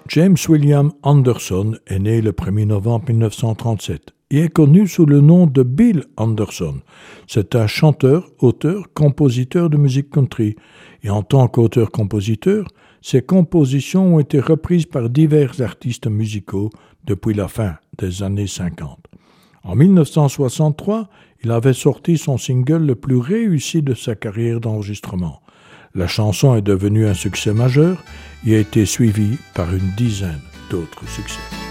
James William Anderson est né le 1er novembre 1937. Il est connu sous le nom de Bill Anderson. C'est un chanteur, auteur, compositeur de musique country. Et en tant qu'auteur-compositeur, ses compositions ont été reprises par divers artistes musicaux depuis la fin des années 50. En 1963, il avait sorti son single le plus réussi de sa carrière d'enregistrement. La chanson est devenue un succès majeur et a été suivie par une dizaine d'autres succès.